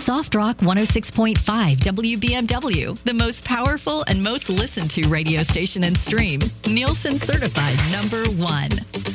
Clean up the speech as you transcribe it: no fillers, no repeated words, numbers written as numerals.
Soft Rock 106.5 WBMW, the most powerful and most listened to radio station and stream. Nielsen certified #1.